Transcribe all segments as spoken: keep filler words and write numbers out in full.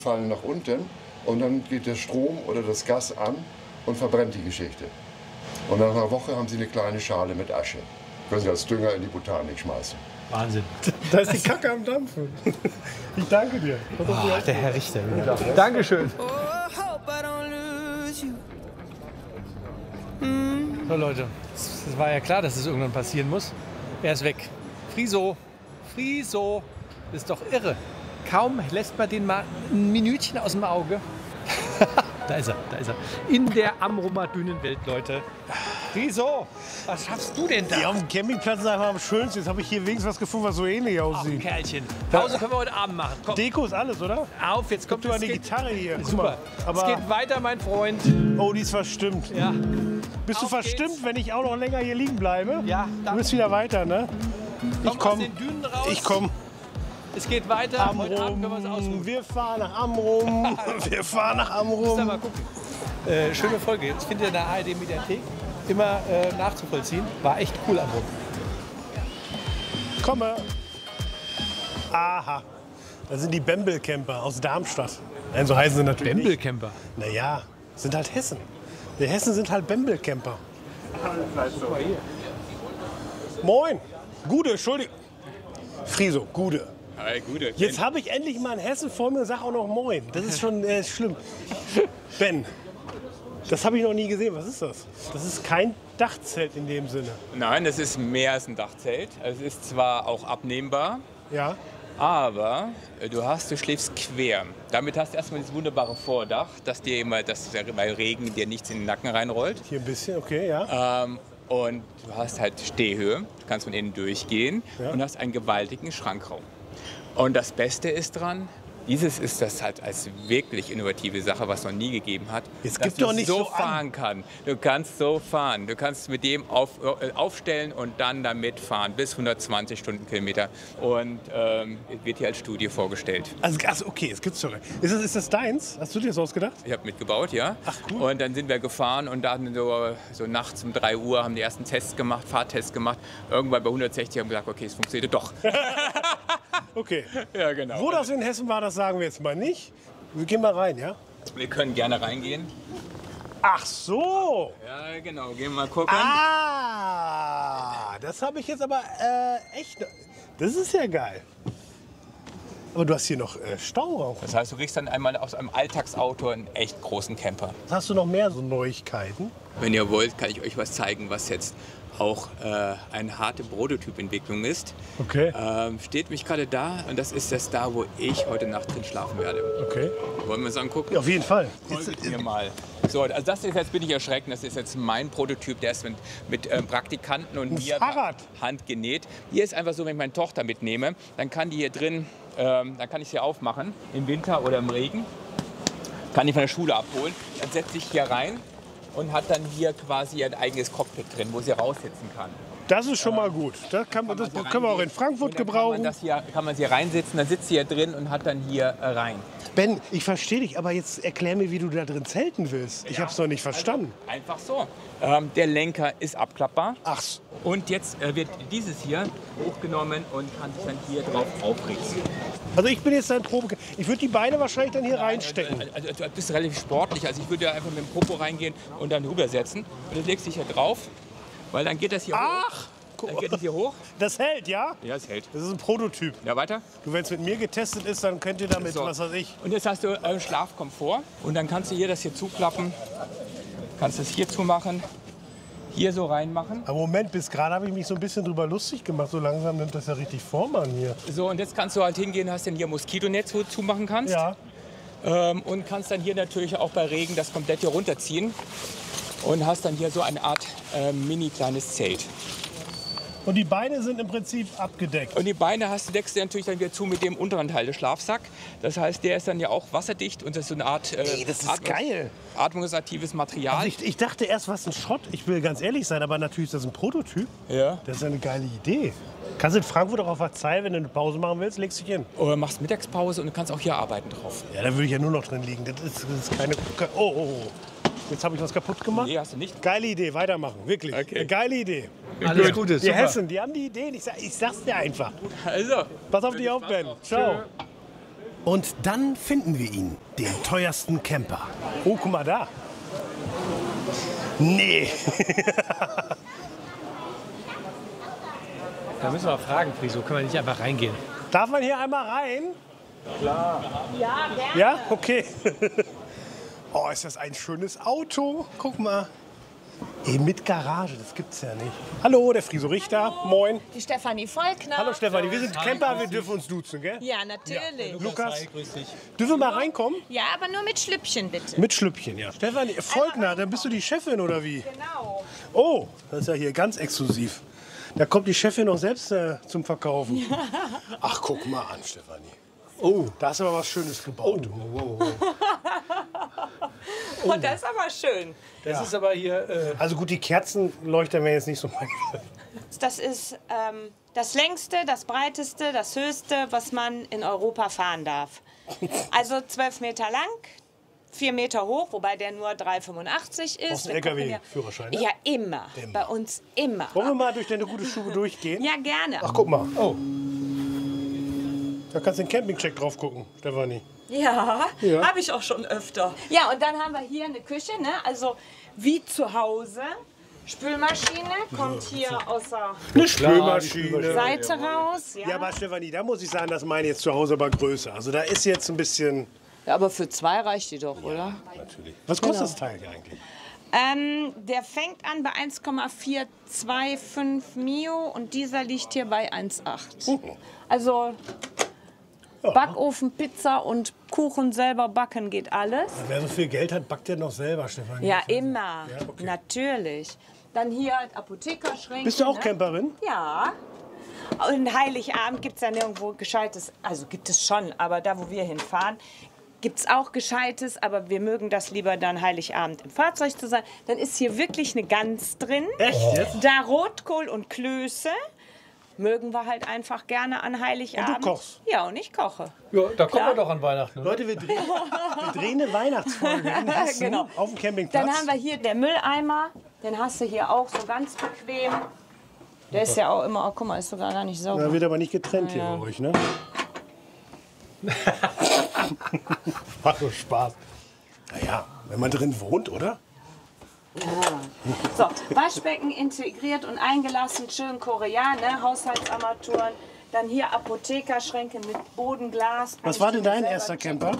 fallen nach unten und dann geht der Strom oder das Gas an und verbrennt die Geschichte. Und nach einer Woche haben Sie eine kleine Schale mit Asche. Können Sie als Dünger in die Botanik schmeißen. Wahnsinn. Da ist die Kacke am Dampfen. Ich danke dir. Oh, der Herr Richter. Ja. Dankeschön. So Leute, es war ja klar, dass es irgendwann passieren muss. Er ist weg. Friso, Friso, das ist doch irre. Kaum lässt man den mal ein Minütchen aus dem Auge. Da ist er, da ist er. In der Amrumer Dünenwelt, Leute. Friso, was schaffst du denn da? Ja, auf dem Campingplatz ist einfach am schönsten. Jetzt habe ich hier wenigstens was gefunden, was so ähnlich Ach, aussieht. Kerlchen. Pause können wir heute Abend machen. Komm. Deko ist alles, oder? Auf, jetzt kommt Guck mal es die geht- Gitarre hier. Guck Super. mal. Aber Es geht weiter, mein Freund. oh, die ist verstimmt. Ja. Bist du Auf verstimmt, geht's. wenn ich auch noch länger hier liegen bleibe? Ja, Du danke. bist wieder weiter, ne? Ich Komm komm. aus den Dünen raus. Ich komm. Es geht weiter. Heute Abend können wir es Amrum. ausruhen. Wir fahren nach Amrum. Wir fahren nach Müsst ihr mal Amrum. gucken. Äh, schöne Folge. Jetzt findet ihr in der A R D-Mediathek. Immer äh, nachzuvollziehen. War echt cool am Ruck. Komme. Aha. Das sind die Bembel-Camper aus Darmstadt. Nein, so heißen sie natürlich nicht. Bembelcamper. Naja, sind halt Hessen. Die Hessen sind halt Bembel-Camper. Moin. Gude, Entschuldigung. Friso, Gude. Hi, gute. Jetzt habe ich endlich mal einen Hessen vor mir und sage auch noch Moin. Das ist schon äh, schlimm. Ben, das habe ich noch nie gesehen. Was ist das? Das ist kein Dachzelt in dem Sinne. Nein, das ist mehr als ein Dachzelt. Es ist zwar auch abnehmbar, Ja? aber äh, du hast, du schläfst quer. Damit hast du erstmal dieses wunderbare Vordach, dass dir immer, dass bei Regen dir nichts in den Nacken reinrollt. Hier ein bisschen, okay, ja. Ähm, und du hast halt Stehhöhe, du kannst von innen durchgehen Ja. und hast einen gewaltigen Schrankraum. Und das Beste ist dran, dieses ist das halt als wirklich innovative Sache, was es noch nie gegeben hat. Jetzt dass gib du doch nicht so so an. fahren kann. Du kannst so fahren. Du kannst mit dem auf, äh, aufstellen und dann damit fahren bis hundertzwanzig Stundenkilometer. Und ähm, wird hier als Studie vorgestellt. Also, also okay, es gibt's schon. Ist das, ist das deins? Hast du dir das ausgedacht? Ich habe mitgebaut, ja. Ach, cool. Und dann sind wir gefahren und dann so, so nachts um drei Uhr haben die ersten Tests gemacht, Fahrtests gemacht. Irgendwann bei hundertsechzig haben wir gesagt, okay, es funktioniert doch. Okay. Ja, genau. Wo das in Hessen war, das sagen wir jetzt mal nicht. Wir gehen mal rein, ja? Wir können gerne reingehen. Ach so. Ja, genau. Gehen wir mal gucken. Ah, das habe ich jetzt aber äh, echt. Das ist ja geil. Aber du hast hier noch äh, Stauraum. Das heißt, du kriegst dann einmal aus einem Alltagsauto einen echt großen Camper. Hast du noch mehr so Neuigkeiten? Wenn ihr wollt, kann ich euch was zeigen, was jetzt auch äh, eine harte Prototypentwicklung ist. Okay. Ähm, steht mich gerade da und das ist das da, wo ich heute Nacht drin schlafen werde. Okay. Wollen wir uns angucken? Ja, auf jeden Fall. Folgt mir mal. So, also das ist jetzt, bin ich erschreckt, das ist jetzt mein Prototyp, der ist mit, mit ähm, Praktikanten und Ein mir Fahrrad. handgenäht. Hier ist einfach so, wenn ich meine Tochter mitnehme, dann kann die hier drin, ähm, dann kann ich sie aufmachen, im Winter oder im Regen, kann die von der Schule abholen, dann setze ich hier rein und hat dann hier quasi ein eigenes Cockpit drin, wo sie raussitzen kann. Das ist schon mal gut. Das, kann, man- das Kann man können wir auch in reingehen. Frankfurt Und dann gebrauchen. Kann man, das hier, kann man sie reinsitzen, dann sitzt sie hier drin und hat dann hier äh, rein. Ben, ich verstehe dich, aber jetzt erklär mir, wie du da drin zelten willst. Ich Ja. habe es noch nicht verstanden. Einfach so. Ähm, der Lenker ist abklappbar. Ach, so. Und jetzt äh, wird dieses hier hochgenommen und kann sich dann hier drauf aufrichten. Also ich bin jetzt ein Probe. Ich würde die Beine wahrscheinlich dann hier reinstecken. Also, also, du bist relativ sportlich. Also ich würde ja einfach mit dem Popo reingehen und dann rübersetzen. Und das legst dich hier drauf, weil dann geht das hier Ach! hoch. Dann geht das hier hoch. Das hält, ja? Ja, es hält. Das ist ein Prototyp. Ja, weiter. Du, wenn es mit mir getestet ist, dann könnt ihr damit, So. was weiß ich. Und jetzt hast du äh, Schlafkomfort. Und dann kannst du hier das hier zuklappen. Kannst das hier zumachen. Hier so reinmachen. Aber Moment, bis gerade habe ich mich so ein bisschen drüber lustig gemacht. So langsam nimmt das ja richtig Form an hier. So, und jetzt kannst du halt hingehen, hast dann hier Moskitonetz, wo du zumachen kannst. Ja. Ähm, und kannst dann hier natürlich auch bei Regen das komplett hier runterziehen. Und hast dann hier so eine Art äh, mini kleines Zelt. Und die Beine sind im Prinzip abgedeckt. Und die Beine hast du, deckst du natürlich dann wieder zu mit dem unteren Teil des Schlafsack. Das heißt, der ist dann ja auch wasserdicht und das ist so eine Art äh, Ey, das ist geil. atmungsaktives Material. Also ich, ich dachte erst, was ein Schrott. Ich will ganz ehrlich sein, aber natürlich ist das ein Prototyp. ja. Das ist eine geile Idee. Kannst du in Frankfurt auch auf der Zeit, wenn du eine Pause machen willst, legst dich hin. Oder machst Mittagspause und du kannst auch hier arbeiten drauf. Ja, da würde ich ja nur noch drin liegen. Das ist, das ist keine. Oh, oh, oh. Jetzt habe ich was kaputt gemacht. Nee, hast du nicht. Geile Idee, weitermachen. Wirklich. Okay. Eine geile Idee. Alles Gute, Die super. Hessen, die haben die Ideen. Ich, sag, ich sag's dir einfach. Also. Pass auf dich auf, Ben. Ciao. Und dann finden wir ihn, den teuersten Camper. Oh, guck mal da. Nee. Da müssen wir fragen, Friso. Können wir nicht einfach reingehen? Darf man hier einmal rein? Ja, gerne. Ja, okay. Oh, ist das ein schönes Auto. Guck mal. Ey, mit Garage, das gibt's ja nicht. Hallo, der Friso Richter. Moin. Die Stefanie Volkner. Hallo Stefanie, wir sind Camper, wir dürfen uns duzen, gell? Ja, natürlich. Lukas, dürfen wir mal reinkommen? Ja, aber nur mit Schlüppchen, bitte. Mit Schlüppchen, ja. Stefanie Volkner, dann bist du die Chefin oder wie? Genau. Oh, das ist ja hier ganz exklusiv. Da kommt die Chefin noch selbst äh, zum Verkaufen. Ach, guck mal an, Stefanie. Oh, da ist aber was Schönes gebaut. Oh, oh, oh. Und das ist aber schön. Das ja. ist aber hier... Äh Also gut, die Kerzen leuchten mir jetzt nicht so mein. Das ist ähm, das längste, das breiteste, das höchste, was man in Europa fahren darf. Also zwölf Meter lang, vier Meter hoch, wobei der nur drei Komma fünfundachtzig ist. Brauchst du einen L K W-Führerschein, ne? Ja, immer. Immer. Bei uns immer. Wollen wir mal durch deine gute Stube durchgehen? Ja, gerne. Ach, guck mal. Oh. Da kannst du den Campingcheck drauf gucken, Stefanie. Ja, Ja. habe ich auch schon öfter. Ja, und dann haben wir hier eine Küche, ne? Also wie zu Hause. Spülmaschine kommt hier aus der Eine Spülmaschine. Seite raus. Ja. Ja, aber Stefanie, da muss ich sagen, das meine jetzt zu Hause aber größer. Also da ist jetzt ein bisschen... Ja, aber für zwei reicht die doch, oder? Natürlich. Was kostet das Teil hier eigentlich? Ähm, der fängt an bei eins Komma vier zwei fünf Mio und dieser liegt hier bei eins Komma acht. Oh. Also Backofen, Pizza und Kuchen selber backen geht alles. Wer so viel Geld hat, backt ja noch selber, Stefanie. Ja, immer. Ja, okay. Natürlich. Dann hier Apothekerschränke. Bist du auch ne? Camperin? Ja. Und Heiligabend gibt es ja nirgendwo Gescheites. Also gibt es schon, aber da, wo wir hinfahren, gibt es auch Gescheites. Aber wir mögen das lieber dann Heiligabend im Fahrzeug zu sein. Dann ist hier wirklich eine Gans drin. Echt jetzt? Da Rotkohl und Klöße. Mögen wir halt einfach gerne an Heiligabend. Und du kochst? Ja, und ich koche. ja, da kommen Klar. wir doch an Weihnachten. Oder? Leute, wir drehen, wir drehen eine Weihnachtsfolge in Hessen Genau. auf dem Campingplatz. Dann haben wir hier den Mülleimer. Den hast du hier auch so ganz bequem. Der ist ja auch immer, oh, guck mal, ist sogar gar nicht sauber. Da wird aber nicht getrennt hier bei euch, ne? Macht doch Spaß. Naja, wenn man drin wohnt, oder? So, Waschbecken integriert und eingelassen, schön Koreaner, Haushaltsarmaturen. Dann hier Apothekerschränke mit Bodenglas. Was war denn dein erster Camper?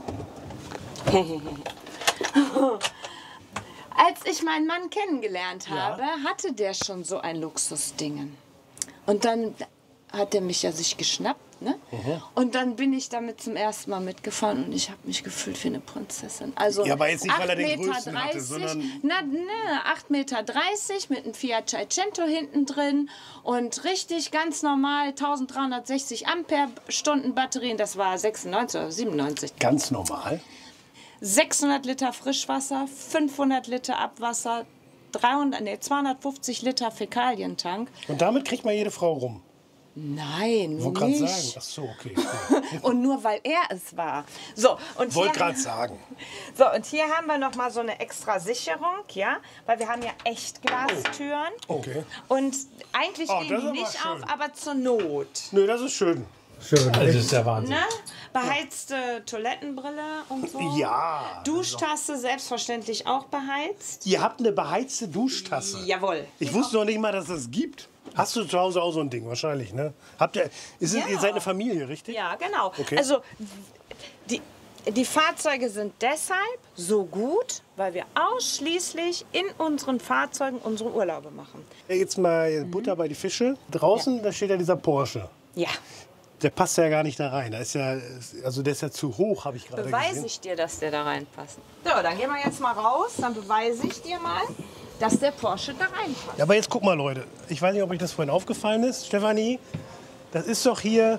Als ich meinen Mann kennengelernt habe, hatte der schon so ein Luxusding. Und dann hat er mich ja sich geschnappt, ne? Und dann bin ich damit zum ersten Mal mitgefahren und ich habe mich gefühlt wie eine Prinzessin. Also Ja, aber jetzt nicht, weil er den acht Meter größten hatte, sondern- Na, ne, acht Meter dreißig mit einem Fiat Cinquecento hinten drin und richtig ganz normal eintausenddreihundertsechzig Ampere-Stunden Batterien. Das war sechsundneunzig oder siebenundneunzig. Ganz normal. sechshundert Liter Frischwasser, fünfhundert Liter Abwasser, dreihundert, nee, zweihundertfünfzig Liter Fäkalientank. Und damit kriegt man jede Frau rum. Nein, Ich wollte gerade sagen. nicht. Ach so, okay. Und nur weil er es war. So, und Wollte hier, gerade sagen. so, und hier haben wir noch mal so eine extra Sicherung, ja, weil wir haben ja echt Glastüren. Okay. Und eigentlich Oh, gehen das die ist aber nicht schön. auf, aber zur Not. Nö, das ist schön. Schön, das ist der Wahnsinn. Ne? Beheizte Toilettenbrille und so. Ja. Duschtasse selbstverständlich auch beheizt. Ihr habt eine beheizte Duschtasse. Jawohl. Ich wusste noch nicht mal, dass es das gibt. Hast du zu Hause auch so ein Ding wahrscheinlich, ne? Habt ihr, ist es, Ja. Ihr seid eine Familie, richtig? Ja, genau. Okay. Also die, die Fahrzeuge sind deshalb so gut, weil wir ausschließlich in unseren Fahrzeugen unsere Urlaube machen. Jetzt mal Butter bei die Fische. Draußen, da steht ja dieser Porsche. Ja, Der passt ja gar nicht da rein. Da ist ja, also der ist ja zu hoch, habe ich gerade beweise gesehen. ich dir, dass der da reinpasst. So, dann gehen wir jetzt mal raus, dann beweise ich dir mal, dass der Porsche da reinpasst. Ja, aber jetzt guck mal, Leute. Ich weiß nicht, ob euch das vorhin aufgefallen ist. Stefanie, das ist doch hier,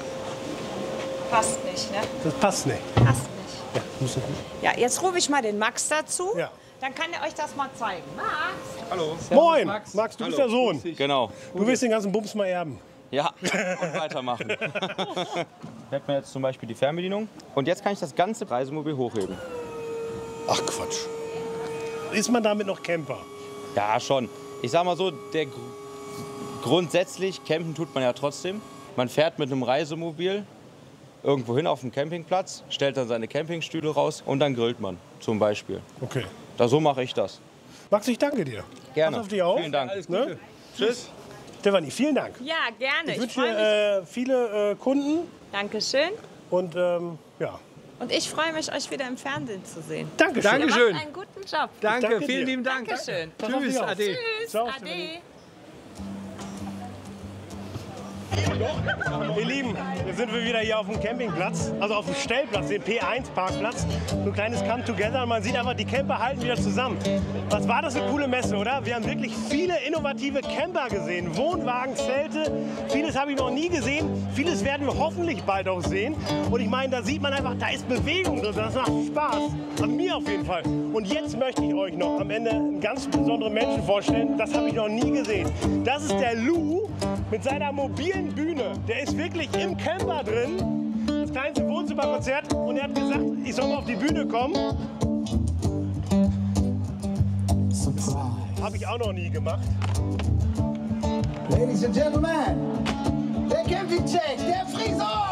Passt nicht, ne? das passt nicht. Passt nicht. Ja, muss ich- Ja, jetzt rufe ich mal den Max dazu. Ja. Dann kann er euch das mal zeigen. Max! Hallo. Moin, Max. Max, du bist der Sohn. Genau. Du willst den ganzen Bums mal erben. Ja, und weitermachen. Ich habe mir jetzt zum Beispiel die Fernbedienung und jetzt kann ich das ganze Reisemobil hochheben. Ach Quatsch. Ist man damit noch Camper? Ja, schon. Ich sag mal so, der Gr grundsätzlich campen tut man ja trotzdem. Man fährt mit einem Reisemobil irgendwo hin auf dem Campingplatz, stellt dann seine Campingstühle raus und dann grillt man zum Beispiel. Okay. Da, so mache ich das. Max, ich danke dir. Gerne. Pass auf dich auf. Vielen Dank. Alles Ne? Gute. Tschüss. Stefanie, vielen Dank. Ja, gerne. Ich Ich wünsche freue mich. dir äh, viele äh, Kunden Dankeschön. und ähm, ja. Und ich freue mich, euch wieder im Fernsehen zu sehen. Dankeschön. Danke. Ihr Schön. macht einen guten Job. Danke, danke vielen dir. lieben Dank. Dankeschön. Pass auf Tschüss, dich auf. Ade. Tschüss. Ciao, Ade. Ihr Lieben, jetzt sind wir wieder hier auf dem Campingplatz, also auf dem Stellplatz, den P eins Parkplatz. So ein kleines Come Together und man sieht einfach, die Camper halten wieder zusammen. Was war das eine coole Messe, oder? Wir haben wirklich viele innovative Camper gesehen. Wohnwagen, Zelte, vieles habe ich noch nie gesehen. Vieles werden wir hoffentlich bald auch sehen. Und ich meine, da sieht man einfach, da ist Bewegung drin, das macht Spaß. An mir auf jeden Fall. Und jetzt möchte ich euch noch am Ende einen ganz besonderen Menschen vorstellen. Das habe ich noch nie gesehen. Das ist der Lou mit seiner mobilen Bühne. Der ist wirklich im Camper drin. Das kleinste Wohnzimmerkonzert. Und er hat gesagt, ich soll mal auf die Bühne kommen. Habe ich auch noch nie gemacht. Ladies and gentlemen, der Campingcheck, der Friseur!